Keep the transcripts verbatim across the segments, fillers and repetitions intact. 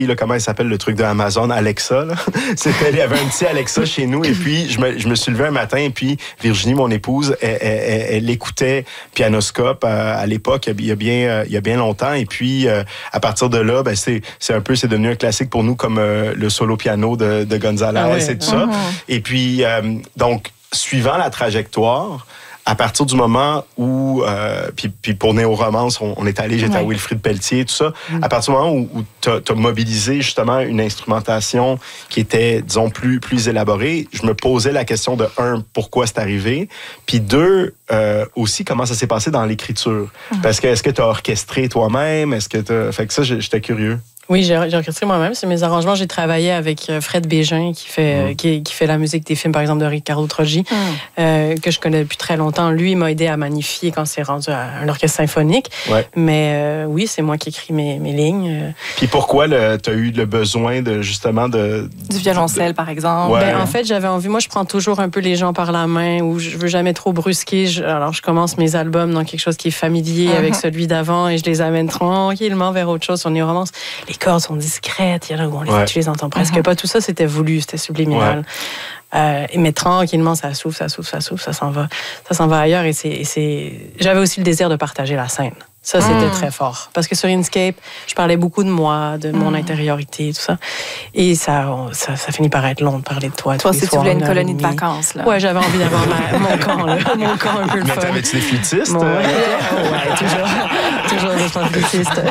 Là, comment il s'appelle le truc de Amazon, Alexa. Là. C'était, il y avait un petit Alexa chez nous et puis je me, je me suis levé un matin et puis Virginie, mon épouse, elle, elle, elle, elle écoutait Pianoscope à, à l'époque, il y a bien, il y a bien longtemps et puis euh, à partir de là, ben, c'est, c'est un peu, c'est devenu un classique pour nous comme euh, le solo piano de, de González ah ouais. et tout uh-huh. ça. Et puis, euh, donc, suivant la trajectoire, à partir du moment où, euh, puis, puis pour Néo-Romance, on, on est allé, j'étais ouais. à Wilfrid Pelletier, tout ça, mm. à partir du moment où, où tu as mobilisé justement une instrumentation qui était, disons, plus, plus élaborée, je me posais la question de, un, pourquoi c'est arrivé, puis deux, euh, aussi, comment ça s'est passé dans l'écriture. Mm. Parce que, est-ce que tu as orchestré toi-même? Est-ce que tu as... Fait que ça, j'étais curieux. Oui, j'ai, j'ai orchestré moi-même. C'est mes arrangements. J'ai travaillé avec Fred Bégin, qui fait, mmh. qui, qui fait la musique des films, par exemple, de Ricardo Troggi, mmh. euh, que je connais depuis très longtemps. Lui, il m'a aidé à magnifier quand c'est rendu à un orchestre symphonique. Ouais. Mais euh, oui, c'est moi qui écris mes, mes lignes. Puis pourquoi tu as eu le besoin de, justement, de... Du violoncelle, de... par exemple. Ouais. Ben, en fait, j'avais envie... Moi, je prends toujours un peu les gens par la main, ou je veux jamais trop brusquer. Je, alors, je commence mes albums dans quelque chose qui est familier mmh. avec celui d'avant, et je les amène tranquillement vers autre chose sur Néo-Romance. Les cordes sont discrètes, il y en a où on les, ouais. tu les entends presque uh-huh. pas. Tout ça, c'était voulu, c'était subliminal. Ouais. Euh, mais tranquillement, ça souffle, ça souffle, ça souffle, ça s'en va, ça s'en va ailleurs. Et c'est, et c'est... J'avais aussi le désir de partager la scène. Ça, c'était mm. très fort. Parce que sur Inscape, je parlais beaucoup de moi, de mon mm. intériorité, tout ça. Et ça, ça, ça finit par être long de parler de toi. Toi, si tu voulais une colonie de vacances, là. Ouais, j'avais envie d'avoir ma, mon camp, là. Mon camp un peu le mais fun. Mais t'avais-tu des flûtistes? Mon... ouais, ouais, toujours. Toujours des flûtistes.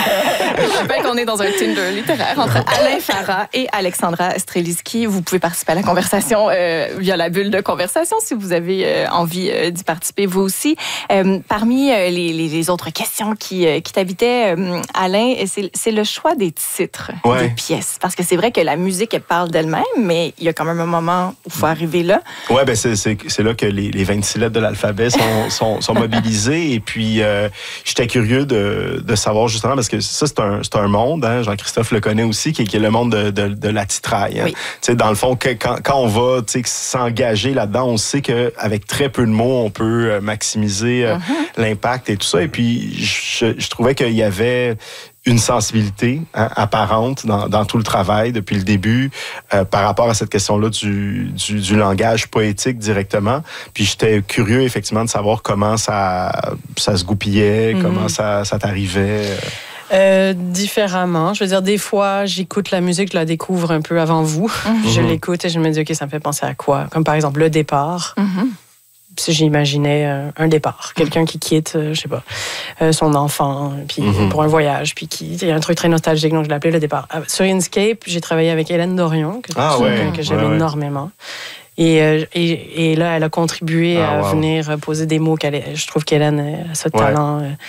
Je rappelle qu'on est dans un Tinder littéraire entre Alain Farah et Alexandra Streliski. Vous pouvez participer à la conversation euh, via la bulle de conversation si vous avez euh, envie euh, d'y participer, vous aussi. Euh, parmi euh, les, les, les autres questions qui, euh, qui t'habitaient, euh, Alain, c'est, c'est le choix des titres ouais. des pièces. Parce que c'est vrai que la musique, elle parle d'elle-même, mais il y a quand même un moment où il faut arriver là. Oui, ben c'est, c'est, c'est là que les, les vingt-six lettres de l'alphabet sont, sont, sont mobilisées. Et puis, euh, j'étais curieux de, de savoir justement, parce que ça, c'est un, c'est un monde, hein, Jean-Christophe le connaît aussi, qui, qui est le monde de, de, de la titraille. Hein. Oui. Dans le fond, que, quand, quand on va s'engager là-dedans, on sait qu'avec très peu de mots, on peut maximiser euh, uh-huh. l'impact et tout ça. Et puis, je, je trouvais qu'il y avait une sensibilité hein, apparente dans, dans tout le travail depuis le début euh, par rapport à cette question-là du, du, du langage poétique directement. Puis j'étais curieux, effectivement, de savoir comment ça, ça se goupillait, mm-hmm. comment ça, ça t'arrivait. Euh, différemment. Je veux dire, des fois, j'écoute la musique, je la découvre un peu avant vous. Mm-hmm. Je l'écoute et je me dis, OK, ça me fait penser à quoi? Comme par exemple, le départ. Mm-hmm. Si j'imaginais euh, un départ, quelqu'un qui quitte, euh, je sais pas, euh, son enfant, puis mm-hmm. pour un voyage, puis qui, il y a un truc très nostalgique, donc je l'appelais le départ. Euh, sur Inscape, j'ai travaillé avec Hélène Dorion, que, ah, ouais. que j'aime ouais, énormément. Et, euh, et, et là, elle a contribué ah, à wow. venir poser des mots qu'elle, je trouve qu'Hélène a ce ouais. talent euh,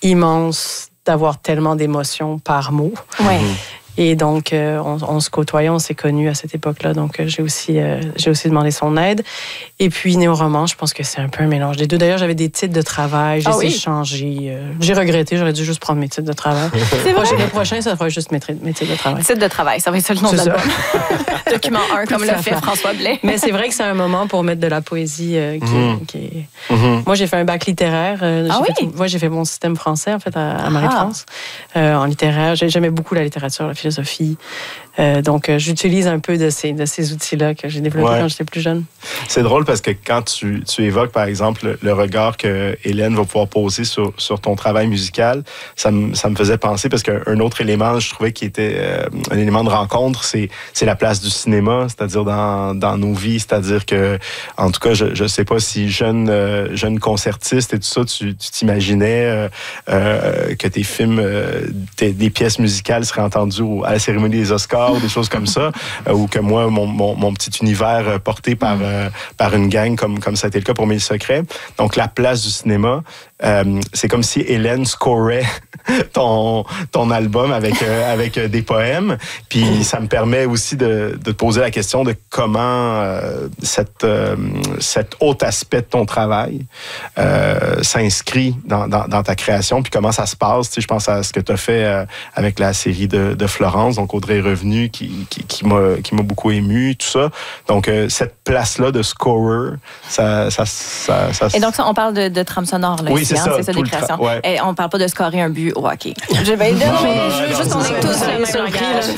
immense d'avoir tellement d'émotions par mot. Ouais. Mm-hmm. Et donc, euh, on, on se côtoyait, on s'est connus à cette époque-là. Donc, euh, j'ai aussi, euh, j'ai aussi demandé son aide. Et puis, Néo-Romance, je pense que c'est un peu un mélange des deux. D'ailleurs, j'avais des titres de travail. J'ai ah, essayé oui? de changer. Euh, j'ai regretté. J'aurais dû juste prendre mes titres de travail. C'est vrai? Le prochain, ça sera juste mes, mes titres de travail. Titres de travail, ça va être ça le nom de l'album. Document un, comme l'a fait François Blais. Mais c'est vrai que c'est un moment pour mettre de la poésie euh, qui, mmh. qui est... Mmh. Moi, j'ai fait un bac littéraire. Euh, ah j'ai oui? fait, moi, j'ai fait mon système français, en fait, à, à Marie-France, ah. euh, en littéraire. J'aimais beaucoup la littérature, la philosophie. Euh, donc, euh, j'utilise un peu de ces, de ces outils-là que j'ai développés ouais. quand j'étais plus jeune. C'est drôle parce que quand tu, tu évoques, par exemple, le, le regard que Hélène va pouvoir poser sur, sur ton travail musical, ça me, ça me faisait penser, parce qu'un autre élément, je trouvais qui était euh, un élément de rencontre, c'est, c'est la place du cinéma, c'est-à-dire dans, dans nos vies, c'est-à-dire que, en tout cas, je ne sais pas si jeune, euh, jeune concertiste et tout ça, tu, tu t'imaginais euh, euh, que tes films, euh, tes, des pièces musicales seraient entendues au, à la cérémonie des Oscars, ou des choses comme ça, euh, ou que moi, mon, mon, mon petit univers euh, porté par, euh, par une gang, comme, comme ça a été le cas pour Mille Secrets. Donc, la place du cinéma, euh, c'est comme si Hélène scorait ton, ton album avec, euh, avec euh, des poèmes. Puis, ça me permet aussi de, de te poser la question de comment euh, cette, euh, cet autre aspect de ton travail euh, s'inscrit dans, dans, dans ta création, puis comment ça se passe. Tu sais, je pense à ce que tu as fait euh, avec la série de, de Florence, donc Audrey est revenue, qui, qui, qui, m'a, qui m'a beaucoup ému, tout ça. Donc, euh, cette place-là de scorer, ça... ça, ça, ça Et donc, ça, on parle de, de trame sonore, là, oui, ici, c'est, hein, ça, c'est ça, des créations. Tra- ouais. Et on parle pas de scorer un but au hockey. Je vais non, mais je veux juste qu'on ait tous le même langage.